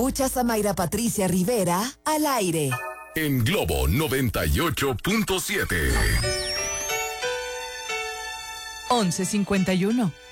Escuchas a Mayra Patricia Rivera al aire. En Globo 98.7. 11:51.